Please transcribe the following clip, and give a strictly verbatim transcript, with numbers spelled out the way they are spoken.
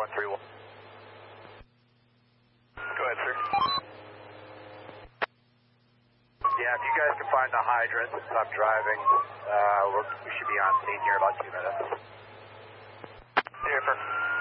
one three one. Go ahead, sir. Yeah, if you guys can find the hydrant and stop driving, uh, we'll, we should be on scene here in about two minutes. Here,